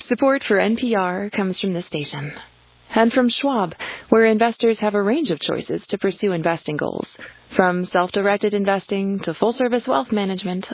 Support for NPR comes from this station. And from Schwab, where investors have a range of choices to pursue investing goals. From self-directed investing to full-service wealth management,